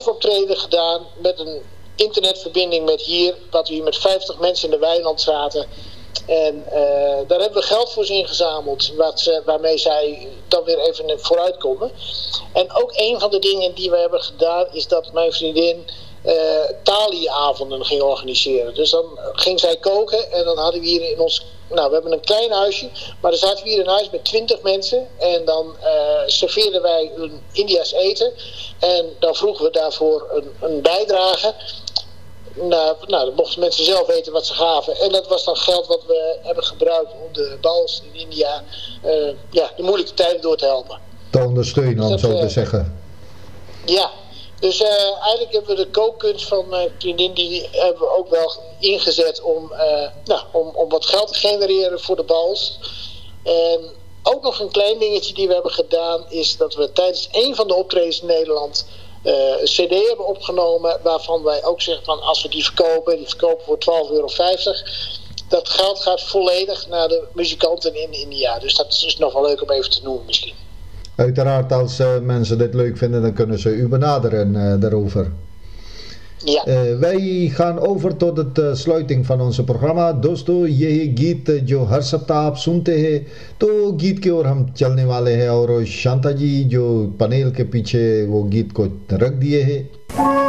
optreden gedaan met een internetverbinding met hier, wat we hier met 50 mensen in de weiland zaten. En daar hebben we geld voor ze ingezameld, waarmee zij dan weer even vooruit konden. En ook een van de dingen die we hebben gedaan is dat mijn vriendin Tali-avonden ging organiseren. Dus dan ging zij koken en dan hadden we hier in ons... Nou, we hebben een klein huisje, maar dan zaten we hier in een huis met 20 mensen. En dan serveerden wij een India's eten. En dan vroegen we daarvoor een bijdrage. Nou, dan mochten mensen zelf weten wat ze gaven. En dat was dan geld wat we hebben gebruikt om de bals in India de moeilijke tijden door te helpen. Te ondersteunen, om zo te zeggen. Ja, dus eigenlijk hebben we de kookkunst van mijn vriendin, die hebben we ook wel ingezet om wat geld te genereren voor de bals. En ook nog een klein dingetje die we hebben gedaan is dat we tijdens een van de optredens in Nederland een cd hebben opgenomen waarvan wij ook zeggen van als we die verkopen voor €12,50. Dat geld gaat volledig naar de muzikanten in India. Dus dat is nog wel leuk om even te noemen misschien. Uiteraard, als mensen dit leuk vinden, dan kunnen ze u benaderen daarover. Ja. Wij gaan over tot het sluiting van onze programma. दोस्तों ये गीत जो हर सप्ताह आप सुनते हैं तो गीत की ओर हम चलने वाले हैं और शांता जी जो पैनल के पीछे वो गीत को रख दिए हैं